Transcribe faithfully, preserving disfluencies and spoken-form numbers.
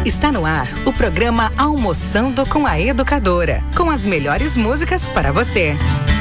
Está no ar o programa Almoçando com a Educadora, com as melhores músicas para você.